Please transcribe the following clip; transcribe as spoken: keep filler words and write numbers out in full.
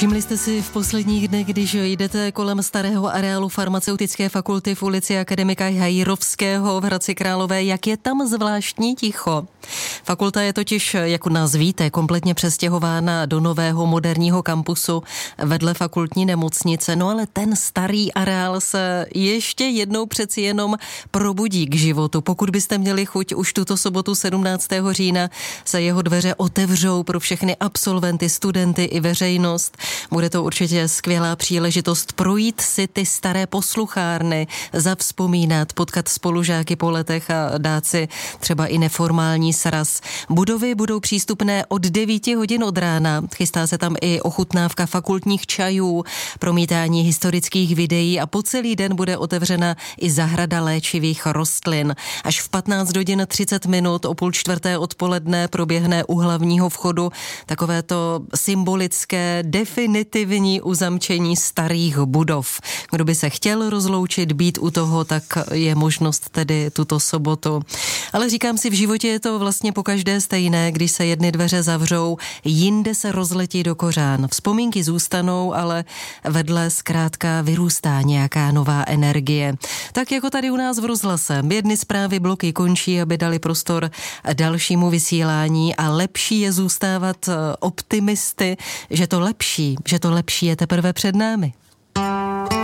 Všimli jste si v posledních dnech, když jdete kolem starého areálu farmaceutické fakulty v ulici Akademika Hajrovského v Hradci Králové, jak je tam zvláštní ticho? Fakulta je totiž, jak u nás víte, kompletně přestěhována do nového moderního kampusu vedle fakultní nemocnice, no ale ten starý areál se ještě jednou přeci jenom probudí k životu. Pokud byste měli chuť, už tuto sobotu sedmnáctého října se jeho dveře otevřou pro všechny absolventy, studenty i veřejnost. Bude to určitě skvělá příležitost projít si ty staré posluchárny, zavzpomínat, potkat spolužáky po letech a dát si třeba i neformální sraz. Budovy budou přístupné od devíti hodin od rána. Chystá se tam i ochutnávka fakultních čajů, promítání historických videí a po celý den bude otevřena i zahrada léčivých rostlin. Až v patnáct hodin třicet minut o půl čtvrté odpoledne proběhne u hlavního vchodu takovéto symbolické definitivní uzamčení starých budov. Kdo by se chtěl rozloučit, být u toho, tak je možnost tedy tuto sobotu. Ale říkám si, v životě je to vlastně pokaždé stejné, když se jedny dveře zavřou, jinde se rozletí do kořán. Vzpomínky zůstanou, ale vedle zkrátka vyrůstá nějaká nová energie. Tak jako tady u nás v rozhlase. Jedny zprávy bloky končí, aby dali prostor dalšímu vysílání a lepší je zůstávat optimisty, že to lepší, že to lepší je teprve před námi.